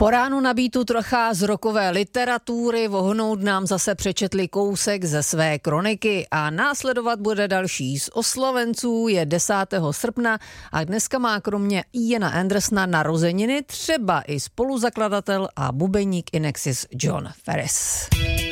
Po ránu na Beatu trocha z rockové literatury, vohnout nám zase přečetli kousek ze své kroniky a následovat bude další z oslovenců. Je 10. srpna a dneska má kromě Iana Andersona narozeniny třeba i spoluzakladatel a bubeník Inexis John Ferris.